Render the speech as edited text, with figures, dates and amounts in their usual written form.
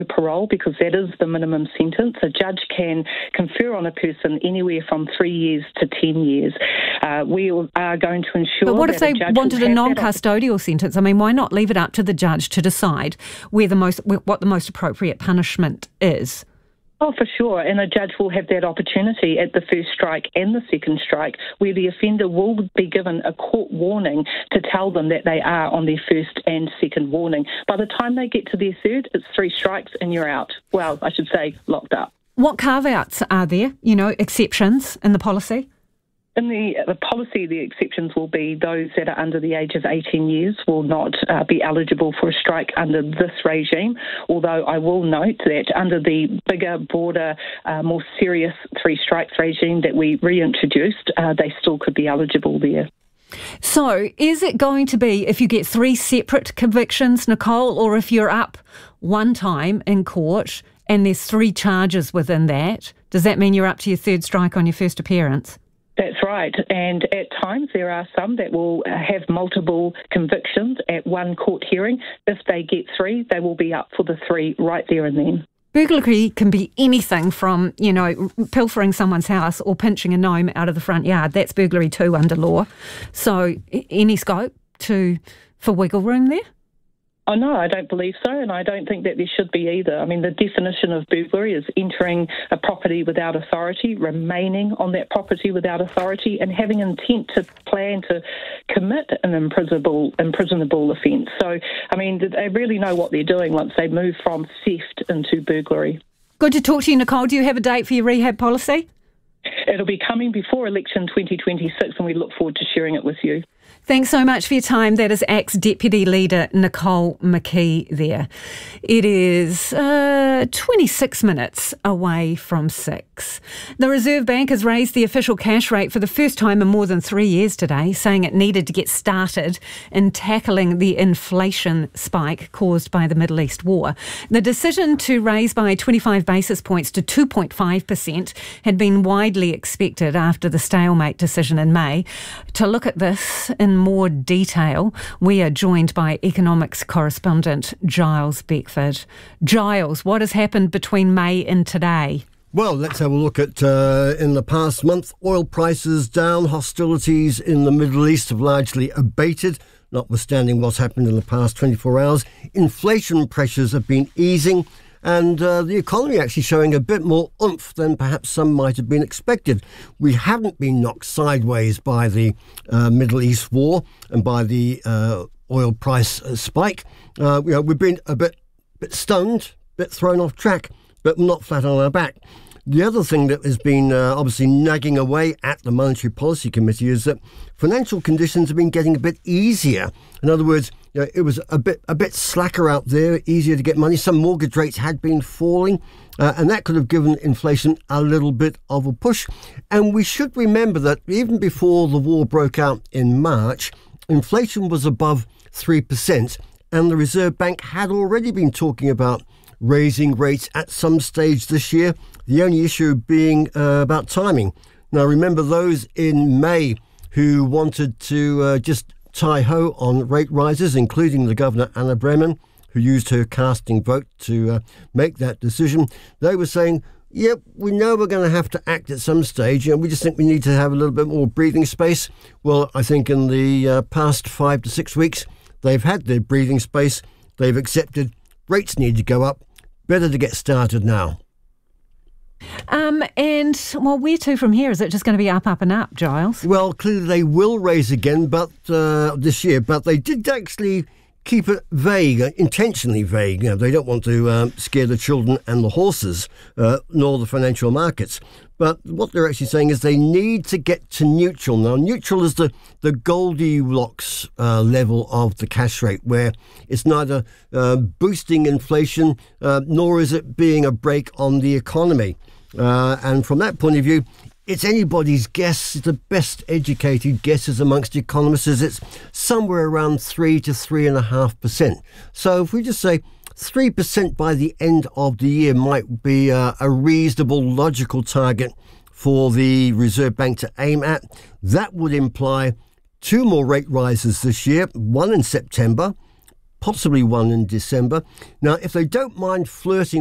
parole, because that is the minimum sentence. A judge can confer on a person anywhere from 3 years to 10 years. We are going to ensure. But what if they wanted a non-custodial sentence? I mean, why not leave it up to the judge to decide what the most appropriate punishment is? Oh, for sure. And a judge will have that opportunity at the first strike and the second strike, where the offender will be given a court warning to tell them that they are on their first and second warning. By the time they get to their third, it's 3 strikes and you're out. Well, I should say locked up. What carve-outs are there, exceptions in the policy? In the policy, the exceptions will be those that are under the age of 18 years will not be eligible for a strike under this regime, although I will note that under the bigger, broader, more serious 3 strikes regime that we reintroduced, they still could be eligible there. So is it going to be if you get 3 separate convictions, Nicole, or if you're up one time in court and there's 3 charges within that, does that mean you're up to your 3rd strike on your first appearance? That's right. And at times there are some that will have multiple convictions at one court hearing. If they get 3, they will be up for the 3 right there and then. Burglary can be anything from, pilfering someone's house or pinching a gnome out of the front yard. That's burglary too under law. So any scope for wiggle room there? Oh, no, I don't believe so, and I don't think that there should be either. I mean, the definition of burglary is entering a property without authority, remaining on that property without authority, and having intent to plan to commit an imprisonable offence. So, I mean, they really know what they're doing once they move from theft into burglary. Good to talk to you, Nicole. Do you have a date for your rehab policy? It'll be coming before election 2026, and we look forward to sharing it with you. Thanks so much for your time. That is ACT's Deputy Leader Nicole McKee there. It is 26 minutes away from 6. The Reserve Bank has raised the official cash rate for the first time in more than 3 years today, saying it needed to get started in tackling the inflation spike caused by the Middle East war. The decision to raise by 25 basis points to 2.5% had been widely expected after the stalemate decision in May. To look at this in more detail, we are joined by economics correspondent Giles Beckford. Giles, what has happened between May and today? Well, let's have a look at in the past month. Oil prices down, hostilities in the Middle East have largely abated, notwithstanding what's happened in the past 24 hours. Inflation pressures have been easing, and the economy actually showing a bit more oomph than perhaps some might have been expected. We haven't been knocked sideways by the Middle East war and by the oil price spike. We've been a bit stunned, a bit thrown off track, but not flat on our back. The other thing that has been obviously nagging away at the Monetary Policy Committee is that financial conditions have been getting a bit easier. In other words, it was a bit slacker out there, easier to get money. Some mortgage rates had been falling, and that could have given inflation a little bit of a push. And we should remember that even before the war broke out in March, inflation was above 3%, and the Reserve Bank had already been talking about raising rates at some stage this year, the only issue being about timing. Now, remember those in May who wanted to just tie-ho on rate rises, including the Governor, Anna Bremen, who used her casting vote to make that decision. They were saying, yep, we know we're going to have to act at some stage, and we just think we need to have a little bit more breathing space. Well, I think in the past 5 to 6 weeks, they've had their breathing space. They've accepted rates need to go up. Better to get started now. Where to from here? Is it just going to be up, up and up, Giles? Well, clearly they will raise again, but this year. But they did actually keep it vague, intentionally vague. They don't want to scare the children and the horses, nor the financial markets. But what they're actually saying is they need to get to neutral. Now, neutral is the Goldilocks level of the cash rate, where it's neither boosting inflation, nor is it being a brake on the economy. And from that point of view, it's anybody's guess. The best educated guesses amongst economists is it's somewhere around 3 to 3.5%. So if we just say 3% by the end of the year might be a reasonable, logical target for the Reserve Bank to aim at. That would imply 2 more rate rises this year, one in September, possibly one in December. Now, if they don't mind flirting